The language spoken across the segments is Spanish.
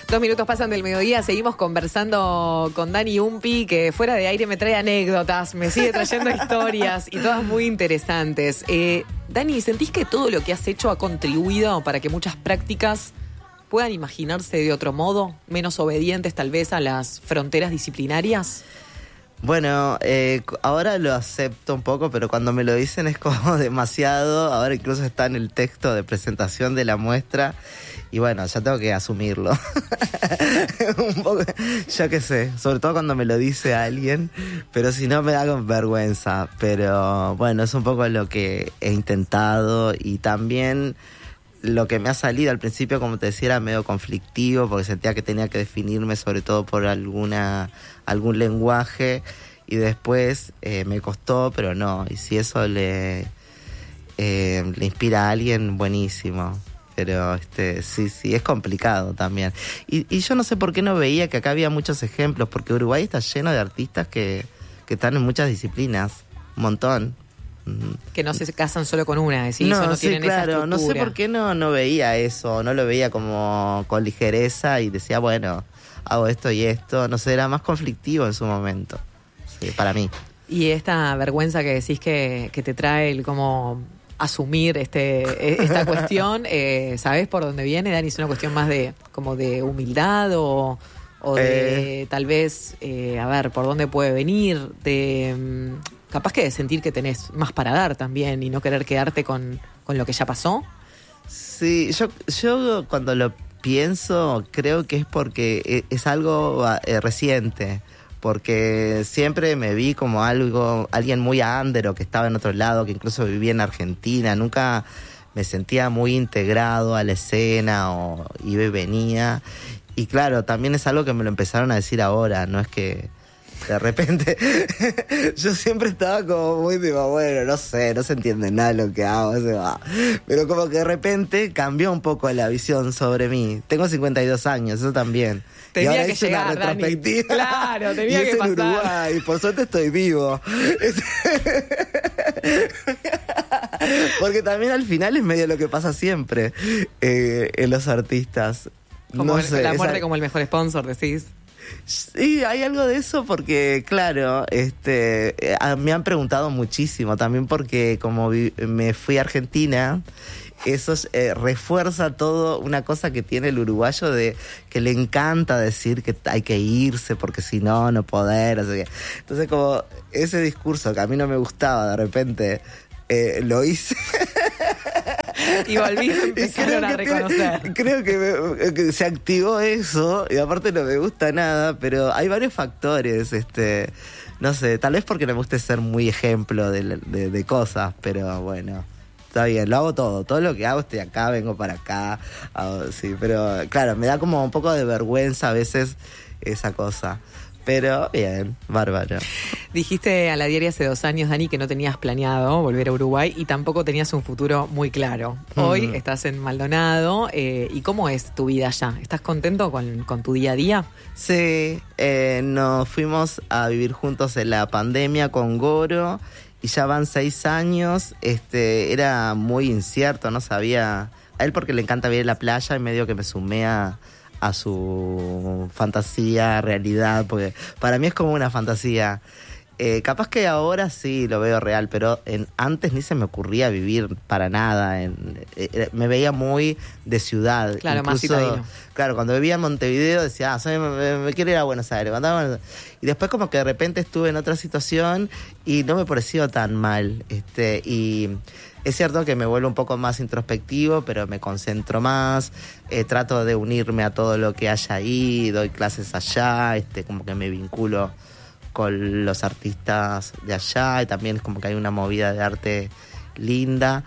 2 minutos pasan del mediodía, seguimos conversando con Dani Umpi, que fuera de aire me trae anécdotas, me sigue trayendo historias y todas muy interesantes. Dani, ¿sentís que todo lo que has hecho ha contribuido para que muchas prácticas puedan imaginarse de otro modo, menos obedientes tal vez a las fronteras disciplinarias? Bueno, ahora lo acepto un poco, pero cuando me lo dicen es como demasiado. Ahora incluso está en el texto de presentación de la muestra y bueno, ya tengo que asumirlo. Un poco, ya que sé, sobre todo cuando me lo dice alguien, pero si no me da con vergüenza. Pero bueno, es un poco lo que he intentado y también lo que me ha salido al principio, como te decía, era medio conflictivo porque sentía que tenía que definirme sobre todo por algún lenguaje y después me costó, pero no. Y si eso le inspira a alguien, buenísimo. Pero sí, es complicado también. Y yo no sé por qué no veía que acá había muchos ejemplos, porque Uruguay está lleno de artistas que están en muchas disciplinas, un montón. Que no se casan solo con una, decís, no, o no sí, tienen claro, esa estructura. No sé por qué no veía eso, no lo veía como con ligereza y decía, bueno, hago esto y esto, no sé, era más conflictivo en su momento, sí, para mí. Y esta vergüenza que decís que te trae el como asumir esta cuestión, ¿sabés por dónde viene, Dani? ¿Es una cuestión más de como de humildad o de tal vez, a ver, por dónde puede venir, de capaz que de sentir que tenés más para dar también y no querer quedarte con lo que ya pasó? Sí, yo cuando lo pienso creo que es porque es algo reciente, porque siempre me vi como alguien muy under o que estaba en otro lado, que incluso vivía en Argentina, nunca me sentía muy integrado a la escena o iba y venía. Y claro, también es algo que me lo empezaron a decir ahora, no es que de repente yo siempre estaba como muy tipo, bueno, no sé, no se entiende nada lo que hago, pero como que de repente cambió un poco la visión sobre mí. Tengo 52 años, eso también. Tenía y ahora que hice llegar, una retrospectiva. Dani. Claro, tenía y que es pasar. En Uruguay, por suerte estoy vivo. Porque también al final es medio lo que pasa siempre en los artistas. Como no sé, la muerte como el mejor sponsor, decís. Sí, hay algo de eso porque, claro, me han preguntado muchísimo también porque como me fui a Argentina, eso refuerza todo una cosa que tiene el uruguayo de que le encanta decir que hay que irse porque si no, no poder. Así que, entonces como ese discurso que a mí no me gustaba, de repente lo hice. Y volví a empezar a reconocer. Creo que se activó eso y aparte no me gusta nada, pero hay varios factores, no sé, tal vez porque no me gusta ser muy ejemplo de cosas, pero bueno, está bien, lo hago todo lo que hago, estoy acá, vengo para acá, sí, pero claro, me da como un poco de vergüenza a veces esa cosa. Pero bien, bárbaro. Dijiste a la diaria hace 2 años, Dani, que no tenías planeado volver a Uruguay y tampoco tenías un futuro muy claro. Hoy estás en Maldonado. ¿Y cómo es tu vida allá? ¿Estás contento con tu día a día? Sí, nos fuimos a vivir juntos en la pandemia con Goro y ya van 6 años. Era muy incierto, no sabía. A él porque le encanta vivir en la playa y medio que me sumé a su fantasía, realidad, porque para mí es como una fantasía. Capaz que ahora sí lo veo real, pero antes ni se me ocurría vivir para nada. Me veía muy de ciudad. Claro, incluso, más citadino. Claro, cuando vivía en Montevideo decía, me quiero ir a Buenos Aires. Y después como que de repente estuve en otra situación y no me pareció tan mal. Y es cierto que me vuelvo un poco más introspectivo, pero me concentro más, trato de unirme a todo lo que haya ahí, doy clases allá, como que me vinculo con los artistas de allá y también es como que hay una movida de arte linda.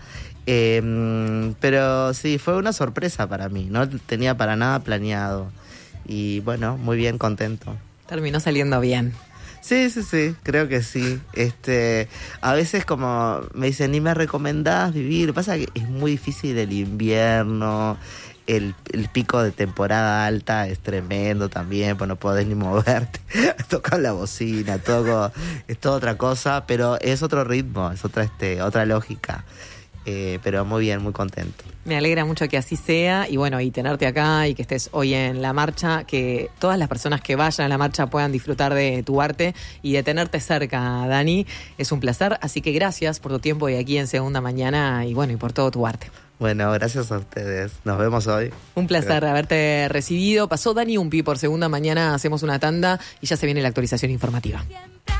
Pero sí, fue una sorpresa para mí, no tenía para nada planeado y bueno, muy bien, contento. Terminó saliendo bien. Sí, creo que sí. A veces como me dicen, ni me recomendás vivir. Pasa que es muy difícil el invierno, el pico de temporada alta es tremendo también, pues no podés ni moverte, tocar la bocina, es toda otra cosa, pero es otro ritmo, es otra lógica. pero muy bien, muy contento. Me alegra mucho que así sea y bueno, y tenerte acá y que estés hoy en la marcha, que todas las personas que vayan a la marcha puedan disfrutar de tu arte y de tenerte cerca, Dani. Es un placer, así que gracias por tu tiempo y aquí en Segunda Mañana y bueno, y por todo tu arte. Bueno, gracias a ustedes. Nos vemos hoy. Un placer haberte recibido. Pasó Dani Umpi por Segunda Mañana, hacemos una tanda y ya se viene la actualización informativa.